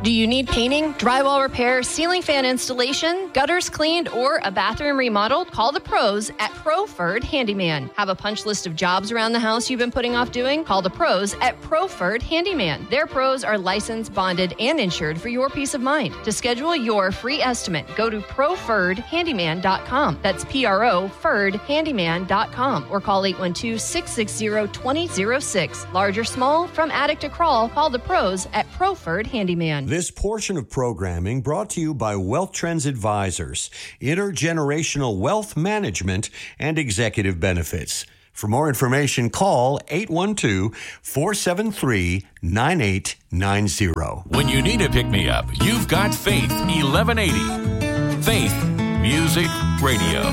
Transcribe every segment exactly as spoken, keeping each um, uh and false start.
Do you need painting, drywall repair, ceiling fan installation, gutters cleaned, or a bathroom remodeled? Call the pros at Proford Handyman. Have a punch list of jobs around the house you've been putting off doing? Call the pros at Proford Handyman. Their pros are licensed, bonded, and insured for your peace of mind. To schedule your free estimate, go to proford handyman dot com. That's P R O ford handyman dot com or call eight one two, six six zero, two zero zero six. Large or small, from attic to crawl, call the pros at Proford Handyman. This portion of programming brought to you by Wealth Trends Advisors, intergenerational wealth management and executive benefits. For more information, call eight one two, four seven three, nine eight nine zero. When you need a pick-me-up, you've got Faith eleven eighty. Faith Music Radio.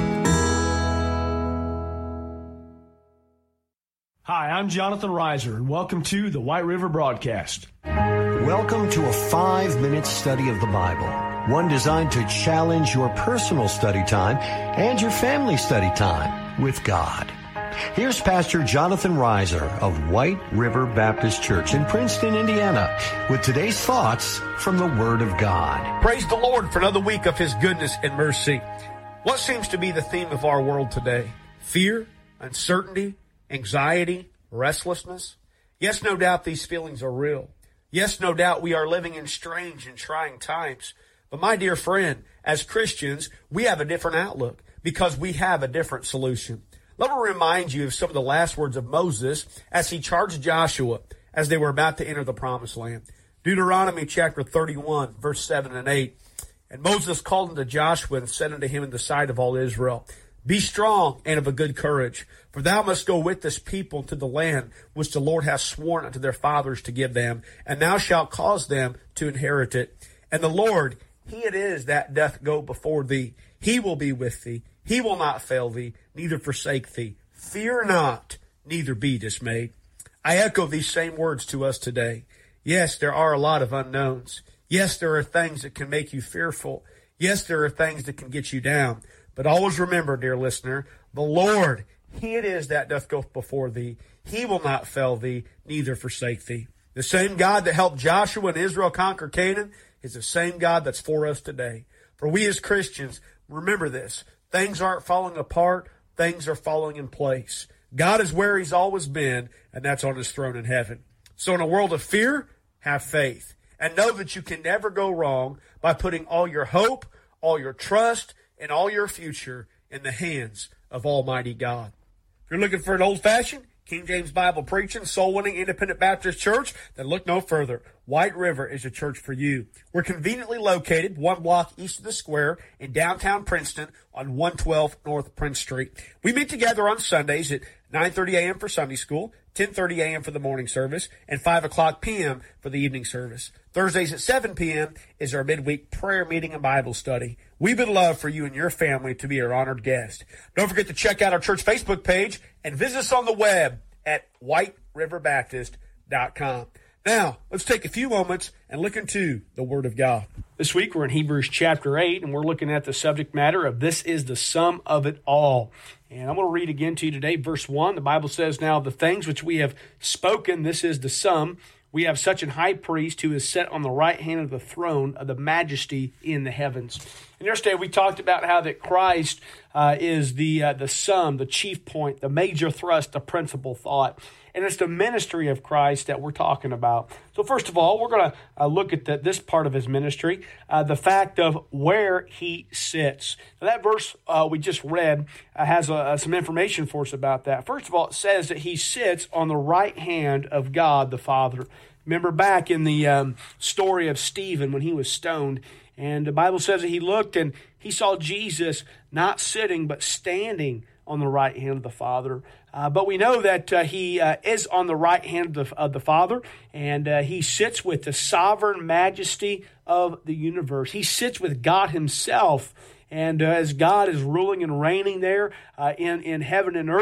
Hi, I'm Jonathan Reiser, and welcome to the White River Broadcast. Welcome to a five-minute study of the Bible, one designed to challenge your personal study time and your family study time with God. Here's Pastor Jonathan Reiser of White River Baptist Church in Princeton, Indiana, with today's thoughts from the Word of God. Praise the Lord for another week of His goodness and mercy. What seems to be the theme of our world today? Fear, uncertainty, anxiety, restlessness. Yes, no doubt these feelings are real. Yes, no doubt we are living in strange and trying times. But my dear friend, as Christians, we have a different outlook because we have a different solution. Let me remind you of some of the last words of Moses as he charged Joshua as they were about to enter the promised land. Deuteronomy chapter thirty-one, verse seven and eight. And Moses called unto Joshua and said unto him in the sight of all Israel, Be strong and of a good courage, for thou must go with this people to the land which the Lord hath sworn unto their fathers to give them, and thou shalt cause them to inherit it. And the Lord, He it is that doth go before thee. He will be with thee. He will not fail thee, neither forsake thee. Fear not, neither be dismayed. I echo these same words to us today. Yes, there are a lot of unknowns. Yes, there are things that can make you fearful. Yes, there are things that can get you down. But always remember, dear listener, the Lord, He it is that doth go before thee. He will not fail thee, neither forsake thee. The same God that helped Joshua and Israel conquer Canaan is the same God that's for us today. For we as Christians, remember this. Things aren't falling apart. Things are falling in place. God is where He's always been, and that's on His throne in heaven. So in a world of fear, have faith. And know that you can never go wrong by putting all your hope, all your trust, and all your future in the hands of Almighty God. If you're looking for an old-fashioned, King James Bible preaching, soul-winning, independent Baptist church, then look no further. White River is a church for you. We're conveniently located one block east of the square in downtown Princeton on one twelve North Prince Street. We meet together on Sundays at nine thirty a.m. for Sunday school, ten thirty a.m. for the morning service, and five o'clock p.m. for the evening service. Thursdays at seven p.m. is our midweek prayer meeting and Bible study. We would love for you and your family to be our honored guest. Don't forget to check out our church Facebook page and visit us on the web at white river baptist dot com. Now, let's take a few moments and look into the Word of God. This week we're in Hebrews chapter eight, and we're looking at the subject matter of this is the sum of it all. And I'm going to read again to you today, verse one. The Bible says, Now the things which we have spoken, this is the sum. We have such an high priest who is set on the right hand of the throne of the majesty in the heavens. And yesterday we talked about how that Christ uh, is the uh, the sum, the chief point, the major thrust, the principal thought. And it's the ministry of Christ that we're talking about. So first of all, we're going to uh, look at the, this part of His ministry, uh, the fact of where He sits. Now that verse uh, we just read uh, has uh, some information for us about that. First of all, it says that He sits on the right hand of God the Father. Remember back in the um, story of Stephen when he was stoned, and the Bible says that he looked and he saw Jesus not sitting but standing on the right hand of the Father. Uh, but we know that uh, he uh, is on the right hand of the, of the Father, and uh, he sits with the sovereign majesty of the universe. He sits with God Himself. And uh, as God is ruling and reigning there uh, in, in heaven and earth,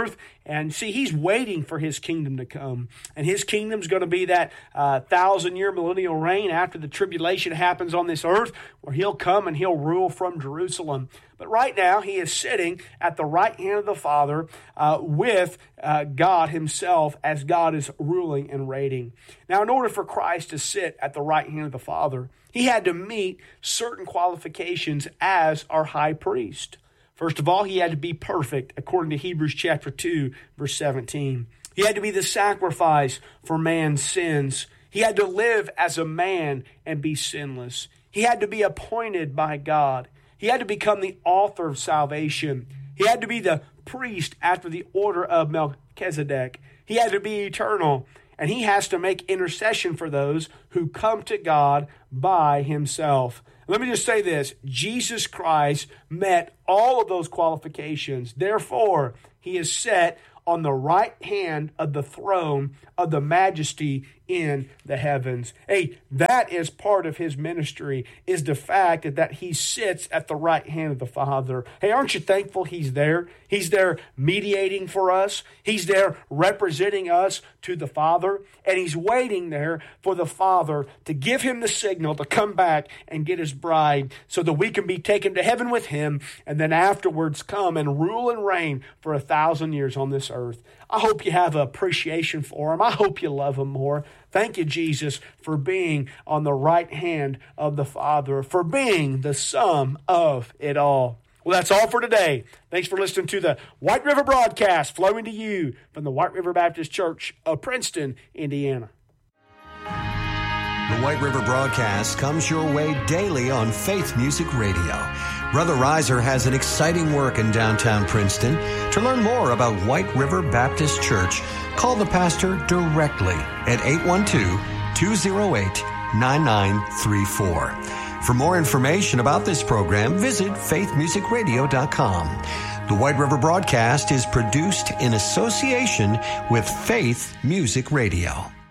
And see, he's waiting for his kingdom to come. And his kingdom's going to be that uh, thousand-year millennial reign after the tribulation happens on this earth, where he'll come and he'll rule from Jerusalem. But right now, he is sitting at the right hand of the Father uh, with uh, God himself as God is ruling and reigning. Now, in order for Christ to sit at the right hand of the Father, he had to meet certain qualifications as our high priest. First of all, he had to be perfect, according to Hebrews chapter two, verse seventeen. He had to be the sacrifice for man's sins. He had to live as a man and be sinless. He had to be appointed by God. He had to become the author of salvation. He had to be the priest after the order of Melchizedek. He had to be eternal. And he has to make intercession for those who come to God by himself. Let me just say this. Jesus Christ met all of those qualifications. Therefore, he is set on the right hand of the throne of the majesty in the heavens. Hey, that is part of his ministry, is the fact that, that he sits at the right hand of the Father. Hey, aren't you thankful he's there? He's there mediating for us. He's there representing us to the Father. And he's waiting there for the Father to give him the signal to come back and get his bride so that we can be taken to heaven with him and then afterwards come and rule and reign for a thousand years on this earth. I hope you have an appreciation for him. I hope you love him more. Thank you, Jesus, for being on the right hand of the Father, for being the sum of it all. Well, that's all for today. Thanks for listening to the White River broadcast flowing to you from the White River Baptist Church of Princeton, Indiana. The White River broadcast comes your way daily on Faith Music Radio. Brother Reiser has an exciting work in downtown Princeton. To learn more about White River Baptist Church, call the pastor directly at eight one two, two oh eight, nine nine three four. For more information about this program, visit faith music radio dot com. The White River broadcast is produced in association with Faith Music Radio.